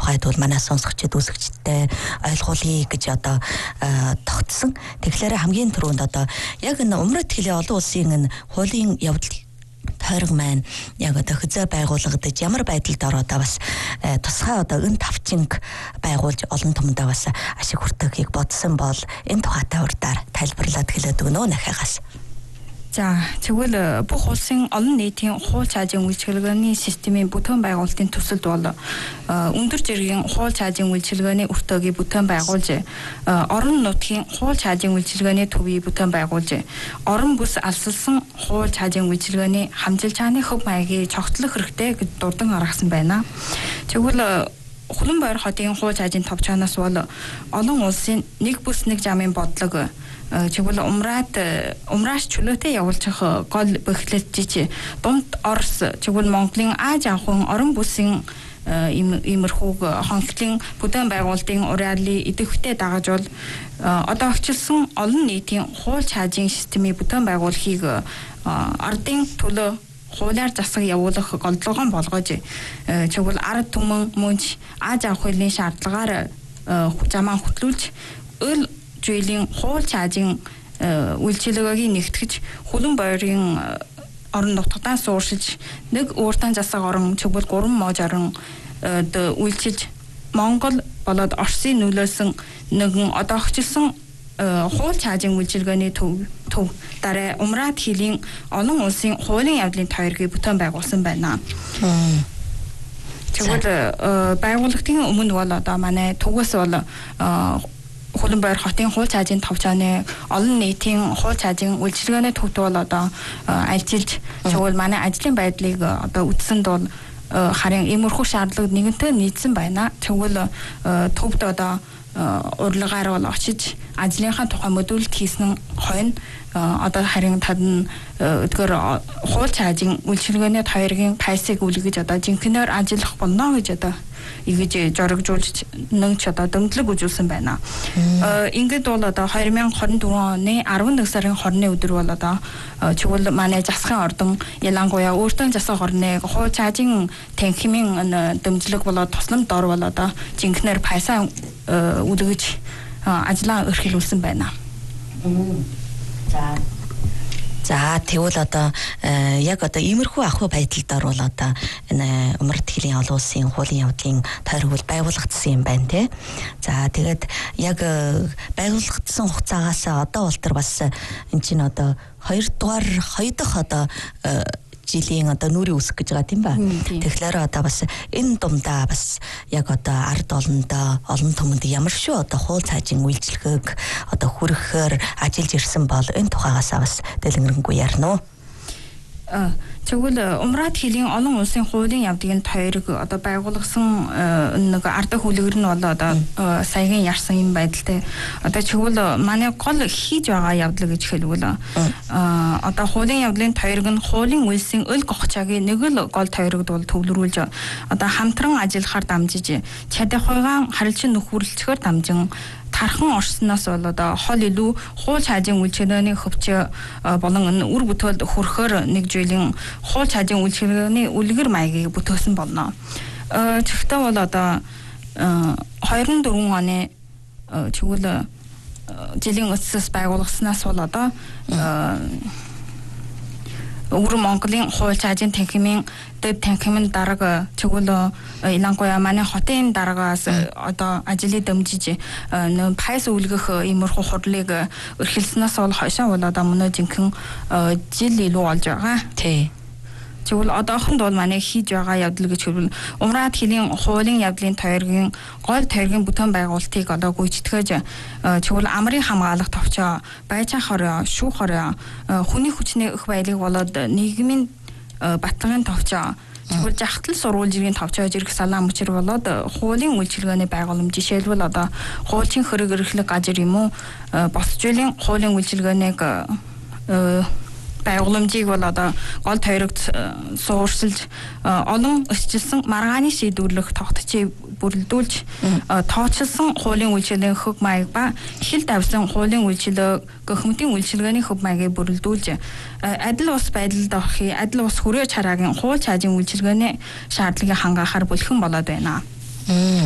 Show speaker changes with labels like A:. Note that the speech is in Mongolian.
A: тухайд бол манай сонсогчид үзэгчдтэй ойлгуулъя гэж одоо тогтсон. Тэгэхээр хамгийн түрүүнд одоо яг энэ Умрат хилийн олон улсын энэ хуулийн явдал тойрог маань яг одоо хөзөө байгуулагдаж ямар байдалд ороод бас тусгай одоо өн тавчинг байгуулж олон томдоо бас ашиг хүртэхийг бодсон бол энэ тухайтай урдаар тайлбарлаад хэлээд өгнө нахагаас.
B: За тэгвэл бүх улсын олон нийтийн хууль цаажийн үйлчилгээний системийн бүтээн байгуулалтын төсөлд бол өндөр жирийн хууль цаажийн үйлчилгээний өртөөгийг бүтээн байгуулж, орон нутгийн хууль цаажийн үйлчилгээний төвийг бүтээн байгуулж, орон бүс алсалсан хууль цаажийн үйлчилгээний хамжилчааны хөв маягийг цогцлох хэрэгтэй гэж дурдан гаргасан байна. Тэгвэл Хөлбөмбөр хотын хууль цаажийн товчоноос бол олон улсын нэг бүс нэг замын бодлого тэгвэл умраач чөлөөтэй явуулчих гол бэхлэлтжиж дунд Орос тэгвэл Монголын Аз авхан орон бүсийн иймэрхүү хонхлын бүтээн байгуулалтын уриаллыг идэвхтэй дагаж бол одоо огчлсон олон нийтийн хууль цаажийн системийг бүтээн байгуулахыг ардын төлөө хуулиар засаг явуулах голдлогоон болгож тэгвэл ард түмэн мөнч Аз авхын шаардлагаар замаа хөтлүүлж өл жийлэн хууль цаажийн үйлчилгээгийг нэгтгэж Хөлбөмбөрийн орон нутгадаа сууршиж нэг ууртан засаг орон чигвэл 3 мож орон үйлчилж Монгол болоод Оросын нөлөөлсөн нэгэн одоо огчлсон хууль цаажийн үйлчилгээний төв дараа Умрат хилийн олон улсын хуулийн явдлын тойргийг бүтээн байгуулсан байна. Тэгвэл байгууллагын өмнө бол одоо манай төвөөс бол Хөлбөмбөр хотын хууль цаажийн товчооны олон нийтийн хууль цаажийн үйлчилгээний төвд бол одоо ажиллаж тэгвэл манай ажлын байдлыг одоо үтсэнд бол харин иймэрхүү шаардлага нэгэнтээ нийцсэн байна. Тэгвэл төвд одоо урлагаар бол очиж ажлынхаа тухай мөдөлт хийсэн хойно одоо харин тань өдгөр хууль цаажийн үйлчилгээний тойргийн пайсыг үлгэж одоо жинхэнээр ажиллах болно гэж одоо игэж жорогжуулж нэгч одоо дэмжлэг үзүүлсэн байна. Ингээд бол одоо 2024 оны 11 сарын 20-ны өдөр бол одоо чигвэл манай засгийн ордон ялангуяа өөртөө засаг орныг хууль цаажийн танхимын дэмжлэг болоод тусламж дор бол одоо жинхэнээр пайсаа үлгэж ажлаа өрхөлүүлсэн байна.
A: За тэгвэл одоо яг одоо иймэрхүү ахуй байдалд орвол одоо энэ Умрат хилийн олон улсын хуулийн явдлын тойрог бол байгуулагдсан юм байна тий. За тэгээд яг байгуулагдсан хугацаагаас одоо болтор бас эн чинь одоо 2 дахь одоо жилийн одоо нүрийн үсэх гэж байгаа тийм ба. Тэгэхээр одоо бас энэ дундаа бас яг одоо ард олондоо олон түмэнд ямар шүү одоо хууль цаажийн үйлчилгээг одоо хүргэхээр ажиллаж ирсэн бол энэ тухайгаас бас дэлгэрэнгүй ярина уу.
B: Тэгвэл Умрат хилийн олон улсын хуулийн явдлын тойрог одоо байгуулсан нэг ард хүлэгэр нь бол одоо саяхан ярьсан юм байдалтай. Одоо тэгвэл манай гол хийж байгаа явдал гэж хэлвэл одоо хуулийн явдлын тойрог нь хуулийн үйлсийн өл гохчаагийн нэг л гол тойрогд бол төвлөрүүлж одоо хамтран ажиллахаар дамжиж чадахыгаан харилцан нөхөрлөлцөхөөр дамжин тархан орсноос бол одоо хол илүү хууль цаажийн үйлчилгээний хөвчөө болон үр бүтээлд хүрхээр нэг жилийн хууль цаажийн үйлчилгээний үлгэр маягийг бүтээсэн болно. Тэгвэл бол одоо 24 оны тэгвэл жилийн өцсөс байгуулгаснаас бол одоо Өвөр Монголын хууль цаажийн танхимын дэд танхимын дарга тэгвэл ялангуяа манай хотын даргаас одоо ажлыг дэмжиж пайс үлгэх иймэрхүү хурлыг өрхөлснөөс бол хойшоо бол одоо мөн жинхэнэ жил илүү болж байгаа.
A: Тий.
B: Тэгвэл одоохонд бол манай хийж байгаа явдал гэж хэлбэл Умрат хилийн хуулийн явдлын тойргийн гол тойргийн бүтээн байгуулалтыг одоо гүйцэтгэж тэгвэл амрын хамгаалах товчоо, байцаах хороо, шүүх хороо, хүний хүчний өх баялаг болоод нийгмийн батлагын товчоо тэгвэл жахтал сурвалжийн товчоо зэрэг салаан мөчр болоод хуулийн үйлчилгээний байгууламж жишээлбэл одоо хуулийн хөрөг эрхлэх газар юм уу босч үеийн хуулийн үйлчилгээнийг байгууламжийг бол одоо гол тойрогт сууршилж олон өсчилсэн маргааны шийдвэрлэх тогтцыг бүрэлдүүлж тооцолсон хуулийн үйлчилгээний хөв маяг ба хил давсан хуулийн үйлчилгээ гохимтын үйлчилгээний хөв маягийг бүрэлдүүлж адил ус байдалд орохын адил ус хүрээ чараагийн хууль цаажийн үйлчилгээний шаардлагыг хангаахаар бэлхэн болоод байна.